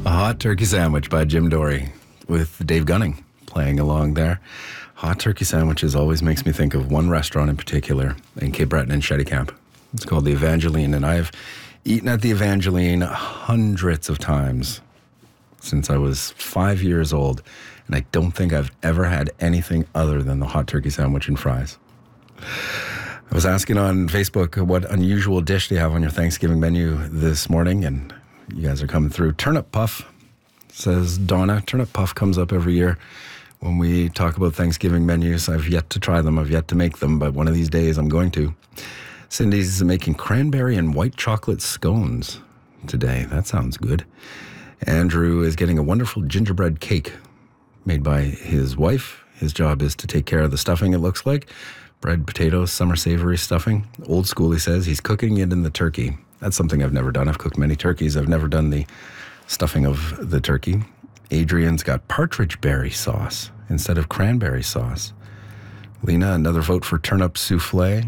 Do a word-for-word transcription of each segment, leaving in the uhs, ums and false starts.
A Hot Turkey Sandwich by Jim Dory with Dave Gunning playing along there. Hot turkey sandwiches always makes me think of one restaurant in particular in Cape Breton and Shetty Camp. It's called the Evangeline, and I've eaten at the Evangeline hundreds of times since I was five years old, and I don't think I've ever had anything other than the hot turkey sandwich and fries. I was asking on Facebook what unusual dish do you have on your Thanksgiving menu this morning, and you guys are coming through. Turnip puff, says Donna. Turnip puff comes up every year when we talk about Thanksgiving menus. I've yet to try them. I've yet to make them, but one of these days I'm going to. Cindy's making cranberry and white chocolate scones today. That sounds good. Andrew is getting a wonderful gingerbread cake made by his wife. His job is to take care of the stuffing, it looks like. Bread, potatoes, summer savory stuffing. Old school, he says. He's cooking it in the turkey. That's something I've never done. I've cooked many turkeys. I've never done the stuffing of the turkey. Adrian's got partridge berry sauce instead of cranberry sauce. Lena, another vote for turnip souffle.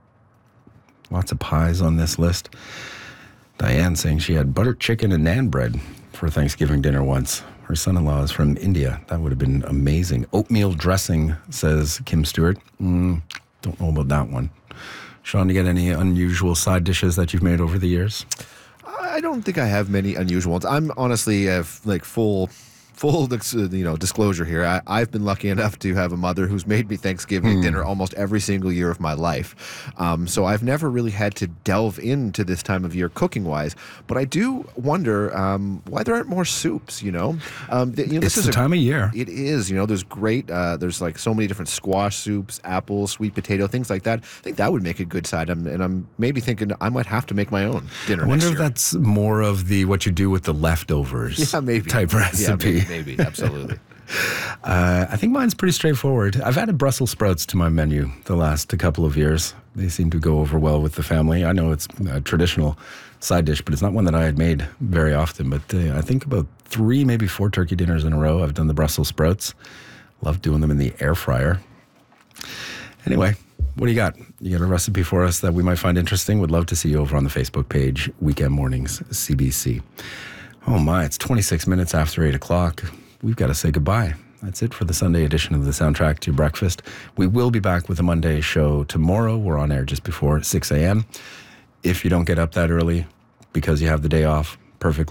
Lots of pies on this list. Diane saying she had butter chicken and naan bread for Thanksgiving dinner once. Her son-in-law is from India. That would have been amazing. Oatmeal dressing, says Kim Stewart. Mm, don't know about that one. Sean, do you get any unusual side dishes that you've made over the years? I don't think I have many unusual ones. I'm honestly uh, like full, full, you know, disclosure here. I, I've been lucky enough to have a mother who's made me Thanksgiving mm. dinner almost every single year of my life. Um, so I've never really had to delve into this time of year cooking-wise. But I do wonder um, why there aren't more soups. You know, um, the, you know it's this is the a, time of year. It is. You know, there's great. Uh, there's like so many different squash soups, apple, sweet potato, things like that. I think that would make a good side. I'm, and I'm maybe thinking I might have to make my own dinner. I wonder next if year. that's more of the what you do with the leftovers yeah, maybe. type recipe. Yeah, maybe, maybe. Absolutely. uh, I think mine's pretty straightforward. I've added Brussels sprouts to my menu the last couple of years. They seem to go over well with the family. I know it's a traditional side dish, but it's not one that I had made very often. But uh, I think about three, maybe four turkey dinners in a row, I've done the Brussels sprouts. Love doing them in the air fryer. Anyway, what do you got? You got a recipe for us that we might find interesting? Would love to see you over on the Facebook page, Weekend Mornings C B C. Oh my, it's twenty-six minutes after eight o'clock. We've got to say goodbye. That's it for the Sunday edition of the Soundtrack to Breakfast. We will be back with a Monday show tomorrow. We're on air just before six a.m. If you don't get up that early because you have the day off, perfectly